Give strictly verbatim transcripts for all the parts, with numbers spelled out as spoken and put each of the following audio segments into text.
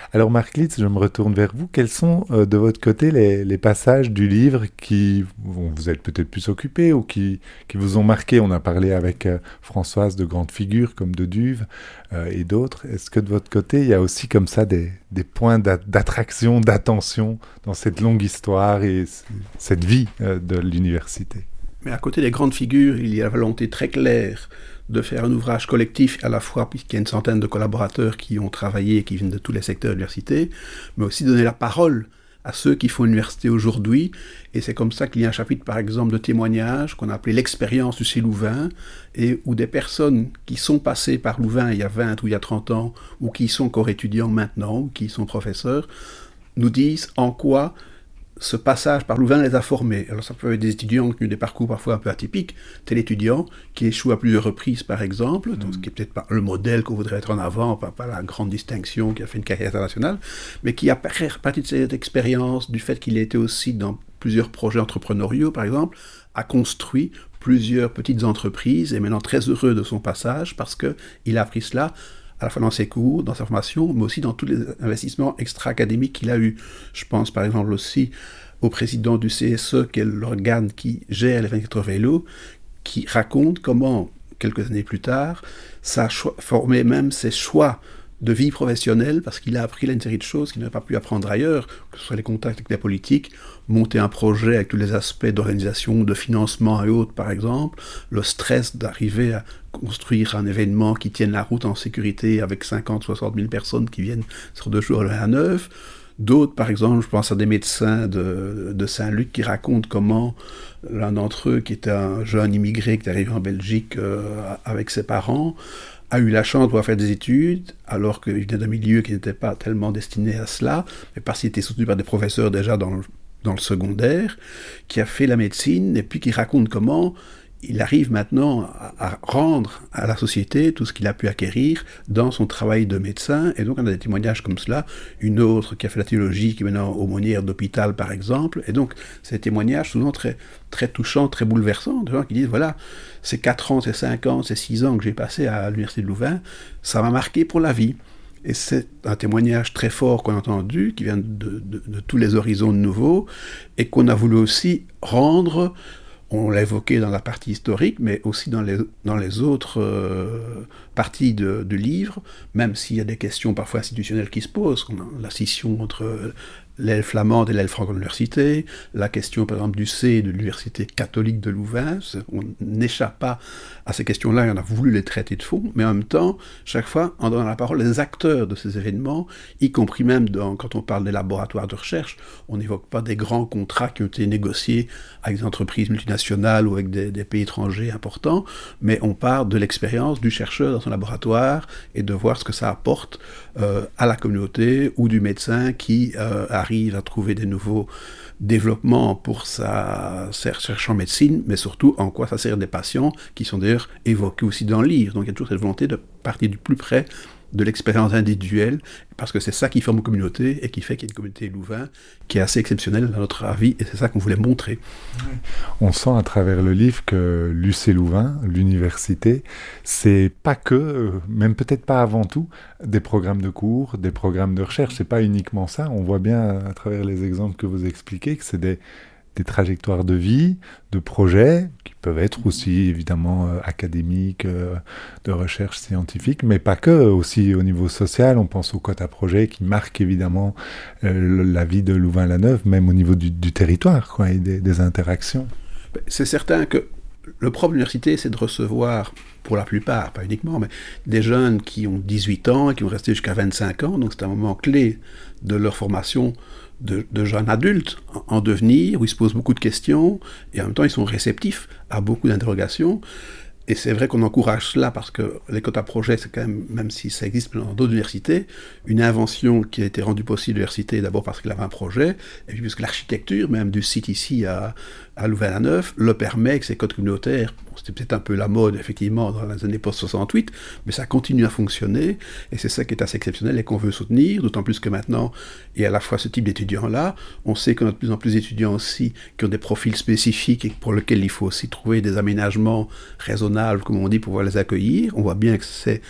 Alors Marc Litz, je me retourne vers vous. Quels sont euh, de votre côté les, les passages du livre qui bon, vous êtes peut-être plus occupés ou qui, qui vous ont marqué? On a parlé avec euh, Françoise de grandes figures comme de Duve euh, et d'autres. Est-ce que de votre côté, il y a aussi comme ça des, des points d'a- d'attraction, d'attention dans cette longue histoire et c- cette vie euh, de l'université? Mais à côté des grandes figures, il y a la volonté très claire de faire un ouvrage collectif à la fois, puisqu'il y a une centaine de collaborateurs qui ont travaillé, qui viennent de tous les secteurs de l'université, mais aussi donner la parole à ceux qui font l'université aujourd'hui. Et c'est comme ça qu'il y a un chapitre, par exemple, de témoignages qu'on a appelé l'expérience du C Louvain, et où des personnes qui sont passées par Louvain il y a vingt ou il y a trente ans, ou qui sont encore étudiants maintenant, ou qui sont professeurs, nous disent en quoi ce passage par Louvain les a formés. Alors ça peut être des étudiants qui ont des parcours parfois un peu atypiques, tel étudiant qui échoue à plusieurs reprises par exemple, donc ce qui n'est peut-être pas le modèle qu'on voudrait être en avant, pas, pas la grande distinction, qui a fait une carrière internationale, mais qui a partie de cette expérience, du fait qu'il a été aussi dans plusieurs projets entrepreneuriaux par exemple, a construit plusieurs petites entreprises, et maintenant très heureux de son passage parce qu'il a appris cela à la fois dans ses cours, dans sa formation, mais aussi dans tous les investissements extra-académiques qu'il a eus. Je pense par exemple aussi au président du C S E, qui est l'organe qui gère les vingt-quatre vélos, qui raconte comment, quelques années plus tard, ça a cho- formé même ses choix de vie professionnelle, parce qu'il a appris là une série de choses qu'il n'aurait pas pu apprendre ailleurs, que ce soit les contacts avec la politique, monter un projet avec tous les aspects d'organisation, de financement et autres par exemple, le stress d'arriver à construire un événement qui tienne la route en sécurité avec cinquante à soixante mille personnes qui viennent sur deux jours à neuf. D'autres, par exemple, je pense à des médecins de, de Saint-Luc qui racontent comment l'un d'entre eux, qui était un jeune immigré qui est arrivé en Belgique euh, avec ses parents, a eu la chance de pouvoir faire des études, alors qu'il venait d'un milieu qui n'était pas tellement destiné à cela, mais parce qu'il était soutenu par des professeurs déjà dans le, dans le secondaire, qui a fait la médecine, et puis qui raconte comment il arrive maintenant à, à rendre à la société tout ce qu'il a pu acquérir dans son travail de médecin. Et donc on a des témoignages comme cela. Une autre qui a fait la théologie, qui est maintenant aumônière d'hôpital par exemple. Et donc ces témoignages souvent très, très touchants, très bouleversants, de gens qui disent voilà, ces quatre ans, ces cinq ans, ces six ans que j'ai passé à l'université de Louvain, ça m'a marqué pour la vie. Et c'est un témoignage très fort qu'on a entendu, qui vient de, de, de tous les horizons de nouveau, et qu'on a voulu aussi rendre. On l'a évoqué dans la partie historique, mais aussi dans les, dans les autres euh, parties de, du livre, même s'il y a des questions parfois institutionnelles qui se posent, comme la scission entre l'aile flamande et l'aile franco de l'université, la question par exemple du C de l'université catholique de Louvain, on n'échappe pas à ces questions-là, et on a voulu les traiter de fond, mais en même temps, chaque fois, en donnant la parole aux acteurs de ces événements, y compris même dans, quand on parle des laboratoires de recherche, on n'évoque pas des grands contrats qui ont été négociés avec des entreprises multinationales ou avec des, des pays étrangers importants, mais on part de l'expérience du chercheur dans son laboratoire et de voir ce que ça apporte euh, à la communauté ou du médecin qui euh, arrive à trouver des nouveaux développement pour sa recherche en médecine, mais surtout en quoi ça sert des patients, qui sont d'ailleurs évoqués aussi dans le livre. Donc il y a toujours cette volonté de partir du plus près de l'expérience individuelle, parce que c'est ça qui forme une communauté et qui fait qu'il y a une communauté Louvain qui est assez exceptionnelle dans notre avis, et c'est ça qu'on voulait montrer. On sent à travers le livre que l'U C Louvain, l'université, c'est pas que, même peut-être pas avant tout, des programmes de cours, des programmes de recherche, c'est pas uniquement ça. On voit bien à travers les exemples que vous expliquez que c'est des des trajectoires de vie, de projets, qui peuvent être aussi évidemment euh, académiques, euh, de recherche scientifique, mais pas que, aussi au niveau social, on pense aux quotas projets qui marquent évidemment euh, la vie de Louvain-la-Neuve, même au niveau du, du territoire, quoi, et des, des interactions. C'est certain que le propre de l'université, c'est de recevoir, pour la plupart, pas uniquement, mais des jeunes qui ont dix-huit ans et qui vont rester jusqu'à vingt-cinq ans, donc c'est un moment clé de leur formation de, de jeunes adultes en, en devenir, où ils se posent beaucoup de questions, et en même temps ils sont réceptifs à beaucoup d'interrogations. Et c'est vrai qu'on encourage cela parce que les quotas projets, c'est quand même, même si ça existe dans d'autres universités, une invention qui a été rendue possible à l'université, d'abord parce qu'il avait un projet, et puis parce que l'architecture, même du site ici à, à Louvain-la-Neuve, le permet, que ces codes communautaires, bon, c'était peut-être un peu la mode, effectivement, dans les années post soixante-huit, mais ça continue à fonctionner, et c'est ça qui est assez exceptionnel et qu'on veut soutenir, d'autant plus que maintenant, il y a à la fois ce type d'étudiants-là, on sait qu'on a de plus en plus d'étudiants aussi qui ont des profils spécifiques et pour lesquels il faut aussi trouver des aménagements raisonnables, comme on dit, pour pouvoir les accueillir. On voit bien que c'est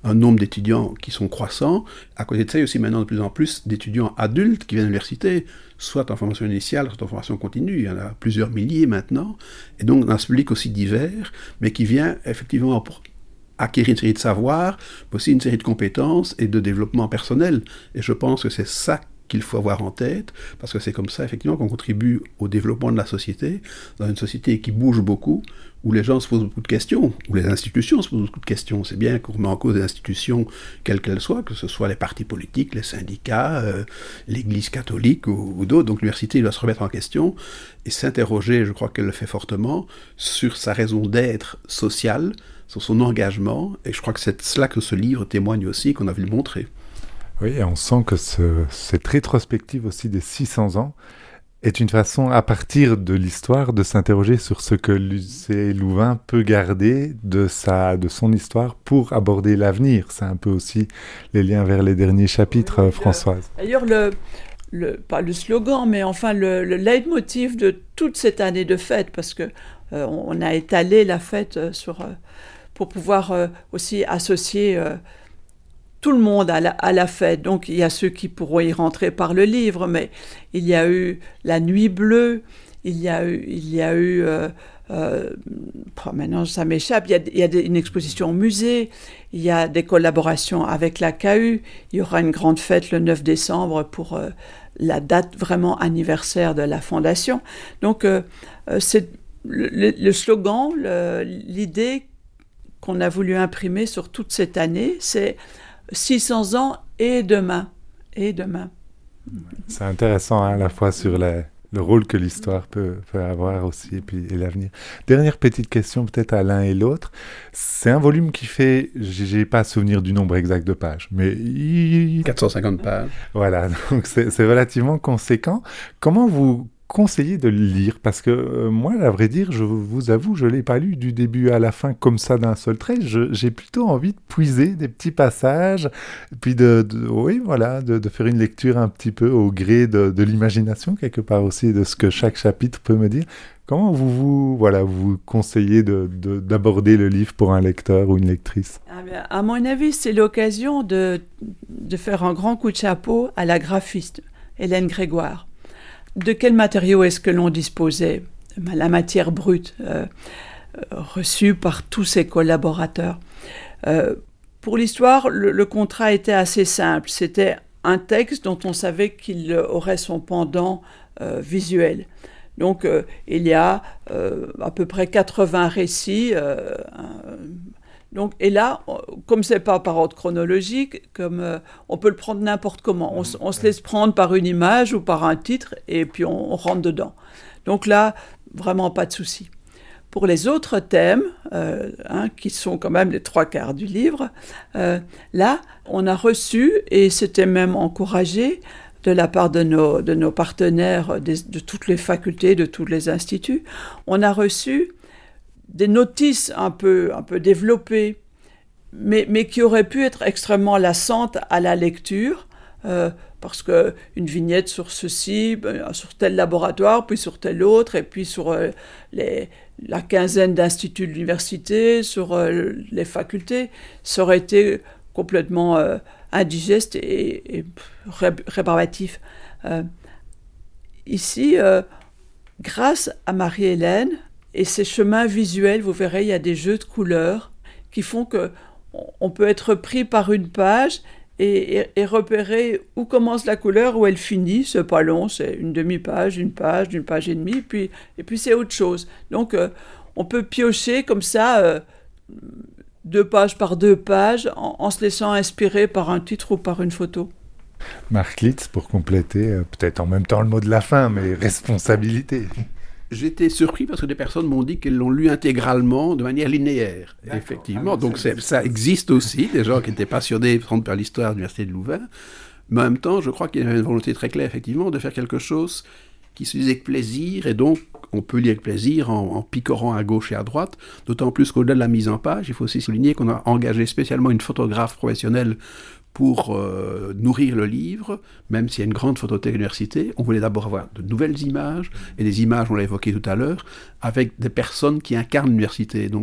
un nombre d'étudiants qui sont croissants. À côté de ça, il y a aussi maintenant de plus en plus d'étudiants adultes qui viennent à l'université, soit en formation initiale, soit en formation continue. Il y en a plusieurs milliers maintenant. Et donc, dans ce public aussi divers, mais qui vient effectivement pour acquérir une série de savoirs, mais aussi une série de compétences et de développement personnel. Et je pense que c'est ça qu'il faut avoir en tête, parce que c'est comme ça, effectivement, qu'on contribue au développement de la société, dans une société qui bouge beaucoup, où les gens se posent beaucoup de questions, où les institutions se posent beaucoup de questions. C'est bien qu'on remet en cause des institutions, quelles qu'elles soient, que ce soit les partis politiques, les syndicats, euh, l'Église catholique ou, ou d'autres. Donc l'université doit se remettre en question et s'interroger, je crois qu'elle le fait fortement, sur sa raison d'être sociale, sur son engagement, et je crois que c'est cela que ce livre témoigne aussi, qu'on a voulu montrer. Oui, et on sent que ce, cette rétrospective aussi des six cents ans est une façon, à partir de l'histoire, de s'interroger sur ce que Lucé Louvain peut garder de, sa, de son histoire pour aborder l'avenir. C'est un peu aussi les liens vers les derniers chapitres, oui, Françoise. D'ailleurs, le, le, pas le slogan, mais enfin le, le leitmotiv de toute cette année de fête, parce qu'on euh, on a étalé la fête sur, euh, pour pouvoir euh, aussi associer... Euh, tout le monde à la, à la fête. Donc, il y a ceux qui pourront y rentrer par le livre, mais il y a eu la Nuit Bleue, il y a eu... Il y a eu euh, euh, oh, maintenant, ça m'échappe. Il y a, il y a des, une exposition au musée, il y a des collaborations avec l'A K U, il y aura une grande fête le neuf décembre pour euh, la date vraiment anniversaire de la Fondation. Donc, euh, c'est le, le slogan, le, l'idée qu'on a voulu imprimer sur toute cette année, c'est six cents ans et demain. Et demain. C'est intéressant, hein, à la fois sur la, le rôle que l'histoire peut, peut avoir aussi, et puis et l'avenir. Dernière petite question peut-être à l'un et l'autre. C'est un volume qui fait, j'ai pas souvenir du nombre exact de pages, mais... Il... quatre cent cinquante pages. Voilà, donc c'est, c'est relativement conséquent. Comment vous conseiller de le lire, parce que euh, moi, à vrai dire, je vous avoue, je ne l'ai pas lu du début à la fin comme ça d'un seul trait. Je, j'ai plutôt envie de puiser des petits passages, puis de, de oui, voilà, de, de faire une lecture un petit peu au gré de, de l'imagination, quelque part aussi, de ce que chaque chapitre peut me dire. Comment vous, vous, voilà, vous conseillez de, de, d'aborder le livre pour un lecteur ou une lectrice ? Ah bien, à mon avis, c'est l'occasion de, de faire un grand coup de chapeau à la graphiste, Hélène Grégoire. De quels matériaux est-ce que l'on disposait ? La matière brute, euh, reçue par tous ses collaborateurs. Euh, pour l'histoire, le, le contrat était assez simple. C'était un texte dont on savait qu'il aurait son pendant euh, visuel. Donc, euh, il y a euh, à peu près quatre-vingts récits. Euh, un, Donc, et là, comme ce n'est pas par ordre chronologique, comme, euh, on peut le prendre n'importe comment. On, on se laisse prendre par une image ou par un titre et puis on, on rentre dedans. Donc là, vraiment pas de souci. Pour les autres thèmes, euh, hein, qui sont quand même les trois quarts du livre, euh, là, on a reçu, et c'était même encouragé, de la part de nos, de nos partenaires des, de toutes les facultés, de tous les instituts, on a reçu des notices un peu, un peu développées, mais, mais qui auraient pu être extrêmement lassantes à la lecture, euh, parce qu'une vignette sur ceci, ben, sur tel laboratoire, puis sur tel autre, et puis sur euh, les, la quinzaine d'instituts de l'université, sur euh, les facultés, ça aurait été complètement euh, indigeste et, et ré- rébarbatif. Euh, ici, euh, grâce à Marie-Hélène, et ces chemins visuels, vous verrez, il y a des jeux de couleurs qui font qu'on peut être pris par une page et, et, et repérer où commence la couleur, où elle finit. C'est pas long, c'est une demi-page, une page, une page et demie, puis, et puis c'est autre chose. Donc, euh, on peut piocher comme ça, euh, deux pages par deux pages, en, en se laissant inspirer par un titre ou par une photo. Marc Litz, pour compléter, euh, peut-être en même temps le mot de la fin, mais responsabilité. J'étais surpris parce que des personnes m'ont dit qu'elles l'ont lu intégralement de manière linéaire. D'accord. Effectivement, ah, donc c'est, ça existe aussi, des gens qui étaient passionnés par l'histoire de l'Université de Louvain. Mais en même temps, je crois qu'il y avait une volonté très claire, effectivement, de faire quelque chose qui se lit avec plaisir, et donc on peut lire avec plaisir en, en picorant à gauche et à droite, d'autant plus qu'au-delà de la mise en page, il faut aussi souligner qu'on a engagé spécialement une photographe professionnelle pour euh, nourrir le livre, même s'il y a une grande photothèque à l'université. On voulait d'abord avoir de nouvelles images, et des images, on l'a évoqué tout à l'heure, avec des personnes qui incarnent l'université. Donc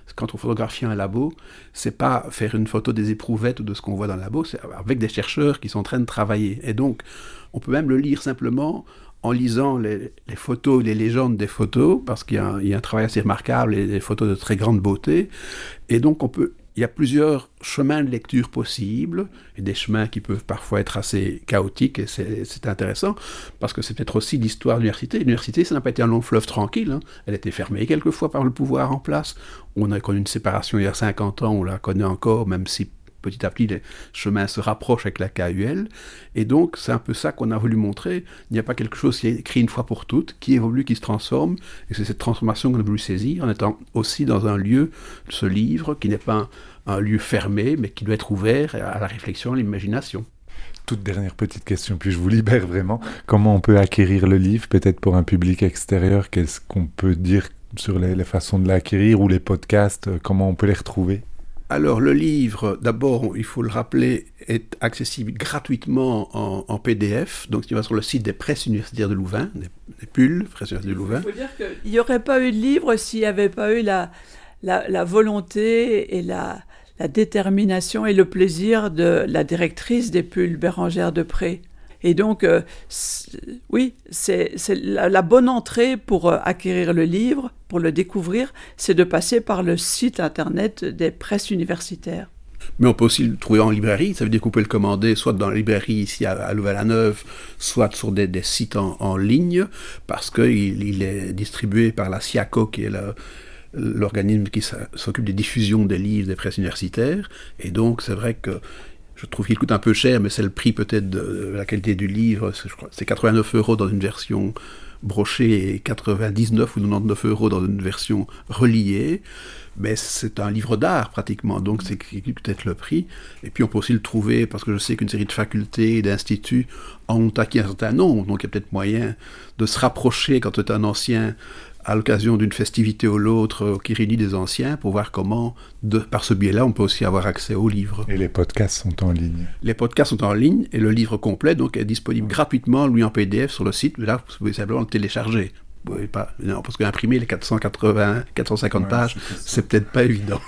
quand on photographie un labo, c'est pas faire une photo des éprouvettes ou de ce qu'on voit dans le labo, c'est avec des chercheurs qui sont en train de travailler. Et donc, on peut même le lire simplement en lisant les, les photos, les légendes des photos, parce qu'il y a un, il y a un travail assez remarquable et des photos de très grande beauté. Et donc, on peut, il y a plusieurs chemins de lecture possibles, et des chemins qui peuvent parfois être assez chaotiques, et c'est, c'est intéressant, parce que c'est peut-être aussi l'histoire de l'université. L'université, ça n'a pas été un long fleuve tranquille, hein. Elle a été fermée quelquefois par le pouvoir en place. On a connu une séparation il y a cinquante ans, on la connaît encore, même si petit à petit, les chemins se rapprochent avec la K U L. Et donc, c'est un peu ça qu'on a voulu montrer. Il n'y a pas quelque chose qui est écrit une fois pour toutes, qui évolue, qui se transforme. Et c'est cette transformation qu'on a voulu saisir, en étant aussi dans un lieu, ce livre, qui n'est pas un, un lieu fermé, mais qui doit être ouvert à la réflexion, à l'imagination. Toute dernière petite question, puis je vous libère vraiment. Comment on peut acquérir le livre, peut-être pour un public extérieur? Qu'est-ce qu'on peut dire sur les, les façons de l'acquérir, ou les podcasts? Comment on peut les retrouver? Alors, le livre, d'abord, il faut le rappeler, est accessible gratuitement en, en P D F. Donc, il va sur le site des presses universitaires de Louvain, des, des P U L, presses universitaires de Louvain. Il faut dire qu'il n'y aurait pas eu de livre s'il n'y avait pas eu la, la, la volonté et la, la détermination et le plaisir de la directrice des P U L, Bérangère Depré. Et donc, euh, c'est, oui, c'est, c'est la, la bonne entrée pour euh, acquérir le livre, pour le découvrir, c'est de passer par le site internet des presses universitaires. Mais on peut aussi le trouver en librairie, ça veut dire qu'on peut le commander soit dans la librairie ici à, à Louvain-la-Neuve, soit sur des, des sites en, en ligne, parce qu'il il est distribué par la SIACO, qui est la, l'organisme qui s'occupe des diffusions des livres des presses universitaires. Et donc, c'est vrai que je trouve qu'il coûte un peu cher, mais c'est le prix peut-être de la qualité du livre. C'est, je crois, c'est quatre-vingt-neuf euros dans une version brochée et quatre-vingt-dix-neuf ou quatre-vingt-dix-neuf euros dans une version reliée. Mais c'est un livre d'art pratiquement, donc c'est peut-être le prix. Et puis on peut aussi le trouver, parce que je sais qu'une série de facultés et d'instituts en ont acquis un certain nombre, donc il y a peut-être moyen de se rapprocher quand tu es un ancien, à l'occasion d'une festivité ou l'autre qui réunit des anciens, pour voir comment, de, par ce biais-là, on peut aussi avoir accès aux livres. Et les podcasts sont en ligne. Les podcasts sont en ligne, et le livre complet donc, est disponible gratuitement, lui en P D F, sur le site. Là, vous pouvez simplement le télécharger. Vous pouvez pas, non, parce qu'imprimer les quatre cent quatre-vingts, quatre cent cinquante ouais, pages, c'est, c'est peut-être pas évident.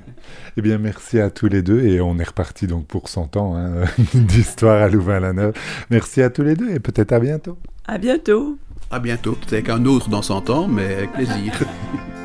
Eh bien, merci à tous les deux, et on est reparti donc pour cent ans hein, d'histoire à Louvain-la-Neuve. Merci à tous les deux, et peut-être à bientôt. À bientôt. À bientôt, peut-être avec un autre dans cent ans, mais avec plaisir.